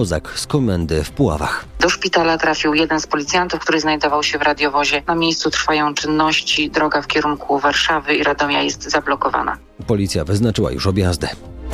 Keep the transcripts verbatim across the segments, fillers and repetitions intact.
Kozak z komendy w Puławach. Do szpitala trafił jeden z policjantów, który znajdował się w radiowozie. Na miejscu trwają czynności. Droga w kierunku Warszawy i Radomia jest zablokowana. Policja wyznaczyła już objazdy.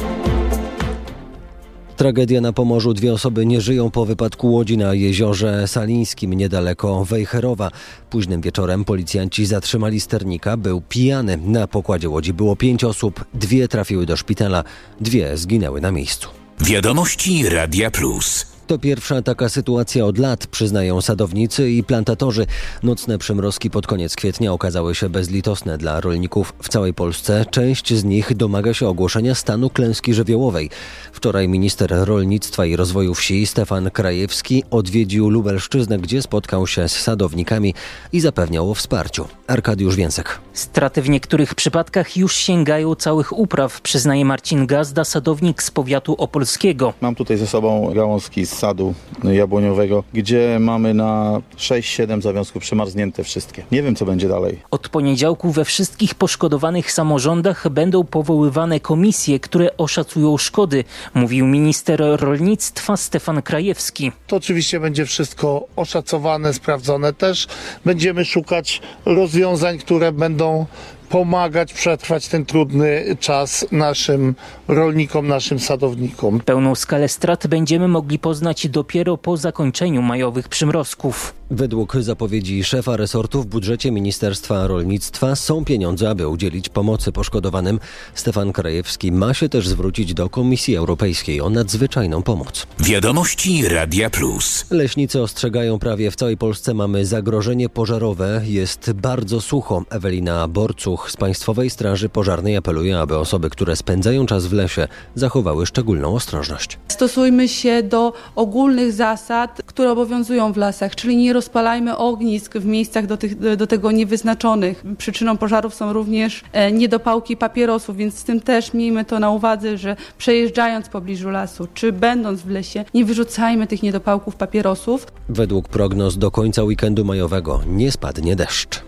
Tragedia na Pomorzu. Dwie osoby nie żyją po wypadku łodzi na jeziorze Salińskim niedaleko Wejherowa. Późnym wieczorem policjanci zatrzymali sternika. Był pijany. Na pokładzie łodzi było pięć osób. Dwie trafiły do szpitala. Dwie zginęły na miejscu. Wiadomości Radia Plus. To pierwsza taka sytuacja od lat, przyznają sadownicy i plantatorzy. Nocne przymrozki pod koniec kwietnia okazały się bezlitosne dla rolników w całej Polsce. Część z nich domaga się ogłoszenia stanu klęski żywiołowej. Wczoraj minister rolnictwa i rozwoju wsi Stefan Krajewski odwiedził Lubelszczyznę, gdzie spotkał się z sadownikami i zapewniał o wsparciu. Arkadiusz Więcek. Straty w niektórych przypadkach już sięgają całych upraw, przyznaje Marcin Gazda, sadownik z powiatu opolskiego. Mam tutaj ze sobą gałązki z sadu jabłoniowego, gdzie mamy na sześć siedem zawiązków przemarznięte wszystkie. Nie wiem, co będzie dalej. Od poniedziałku we wszystkich poszkodowanych samorządach będą powoływane komisje, które oszacują szkody, mówił minister rolnictwa Stefan Krajewski. To oczywiście będzie wszystko oszacowane, sprawdzone też. Będziemy szukać rozwiązań, które będą pomagać przetrwać ten trudny czas naszym rolnikom, naszym sadownikom. Pełną skalę strat będziemy mogli poznać dopiero po zakończeniu majowych przymrozków. Według zapowiedzi szefa resortu w budżecie Ministerstwa Rolnictwa są pieniądze, aby udzielić pomocy poszkodowanym. Stefan Krajewski ma się też zwrócić do Komisji Europejskiej o nadzwyczajną pomoc. Wiadomości Radia Plus. Leśnicy ostrzegają, prawie w całej Polsce mamy zagrożenie pożarowe. Jest bardzo sucho. Ewelina Borcuch z Państwowej Straży Pożarnej apeluje, aby osoby, które spędzają czas w lesie, zachowały szczególną ostrożność. Stosujmy się do ogólnych zasad, które obowiązują w lasach, czyli nie rozpalajmy ognisk w miejscach do, tych, do tego niewyznaczonych. Przyczyną pożarów są również e, niedopałki papierosów, więc z tym też miejmy to na uwadze, że przejeżdżając w pobliżu lasu, czy będąc w lesie, nie wyrzucajmy tych niedopałków papierosów. Według prognoz do końca weekendu majowego nie spadnie deszcz.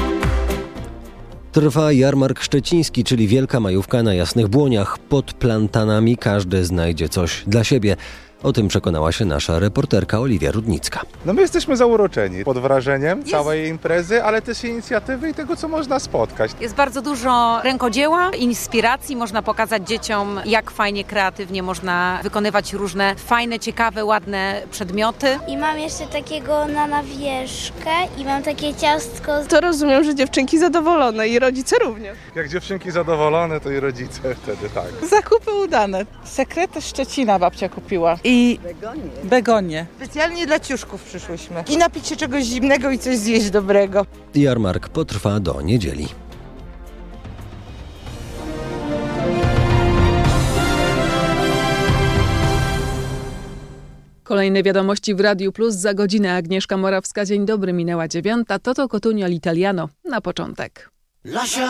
Trwa jarmark szczeciński, czyli wielka majówka na Jasnych Błoniach. Pod plantanami każdy znajdzie coś dla siebie. O tym przekonała się nasza reporterka Oliwia Rudnicka. No my jesteśmy zauroczeni pod wrażeniem jest... całej imprezy, ale też inicjatywy i tego, co można spotkać. Jest bardzo dużo rękodzieła, inspiracji. Można pokazać dzieciom, jak fajnie, kreatywnie można wykonywać różne fajne, ciekawe, ładne przedmioty. I mam jeszcze takiego na nawieszkę i mam takie ciastko. To rozumiem, że dziewczynki zadowolone i rodzice również. Jak dziewczynki zadowolone, to i rodzice wtedy tak. Zakupy udane. Sekrety Szczecina babcia kupiła. I begonie. begonie. Specjalnie dla ciuszków przyszłyśmy. I napić się czegoś zimnego i coś zjeść dobrego. Jarmark potrwa do niedzieli. Kolejne wiadomości w Radiu Plus za godzinę. Agnieszka Morawska. Dzień dobry, minęła dziewiąta. Toto Cotugno l'Italiano na początek.